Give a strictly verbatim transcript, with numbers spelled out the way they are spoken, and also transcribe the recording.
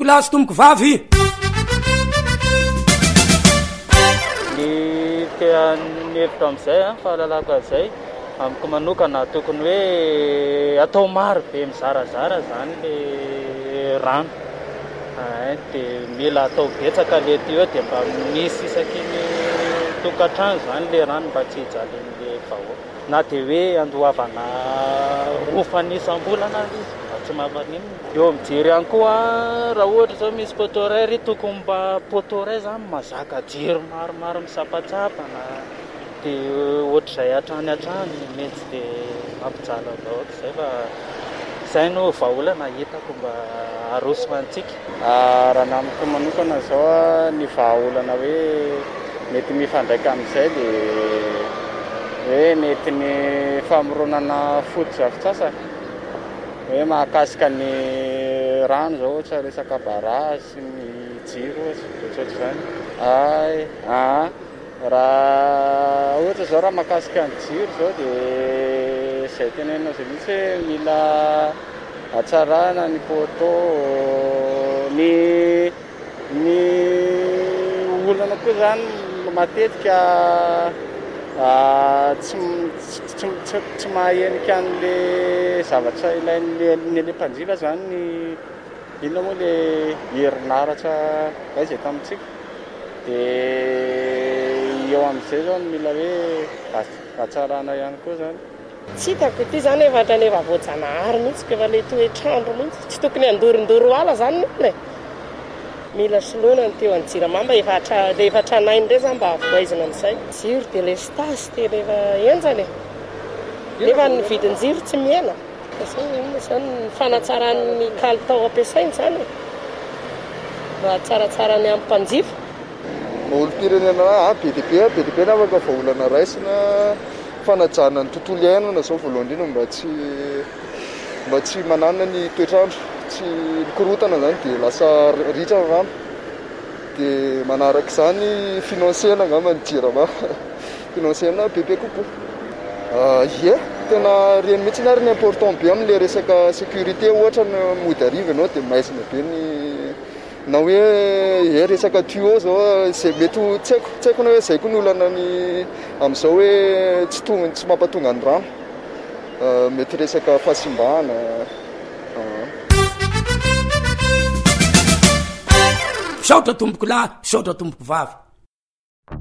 lahy sy tomboko vavy. Ny tean'ny hevitra amin'izay a fahalalako azay amiko manokana tokony hoe atao maro be mizarazara zany le rano dia mila atao betsaka le teo dia mba misy isaky ny tokantrano zany le rano mba tsy hijalin'le vahoaka na dia hoe andohavana rofan'isam-bolana izy mba tsy mampaninona. Eo mijery ihany koa raha ohatra zao misy poteray ry tokony mba poteray zany mazaka jiro maromaro misampatsapana dia ohatr'izay hatrany hatrany mety dia mampijaly vahoaka izay fa izay no vahaolana hitako mba arosoantsika. Raha namiko manokana zao ny vahaolana hoe mety mifandraika amin'izay dia hoe mety ny famoronana foto-drafitrasa hoe mahakasika ny rano zao ohatra resaka barrage sy ny jiro ohatrany izany. Ay a raha ohatra zao raha mahakasika ny jiro zao dia izay tenenina izay mihitsy hoe mila hatsarana ny poto ny ny olana koa zany matetika tsy mahahenika an'le zavatra ilain'ny le mpanjifa zany ny inona moa le herinaratra izay tamintsika dia eo amin'izay zao mila hoe hatsarana ihany koa zany. Tsy hitako ity zany efa hatrany efa voajanahary mihitsy ko efa le toetrandro mihitsy tsy tokony andorindoro ala zany le mila soloina ny teo anjirama efa efa tranainy ndray zany mba avoaizina amin'izay jiro dia le stasy tena efa enjany nefa ny vidin-jiro tsy miena zany ny fanatsaran'ny kalitao ampiasainy zany mba tsaratsarany amin'ny mpanjifa. Olo-pirenena be dia be be dia be na afaka vahaolana raisina fanajana ny tontolo iainana zao voalohany indrindra mba tsy mba tsy manana ny toetrandro tsy mikorotana zany dia lasa ritra rano dia manaraka izany finansiena angamba ny jirama finansiena bebe kokoa. Ie tena reny mihitsy na reny important be amin'le resaka sécurité ohatra ny mody ariva ianao dia maizina be ny na hoe e resaka tuyau zao izay mety tsy haiko tsy haiko na hoe izay koa ny olana ny amin'izao hoe tsy tonga tsy mampatonga ny rano mety resaka fahasimbana. Saotra tomboko lahy saotra tomboko vavy.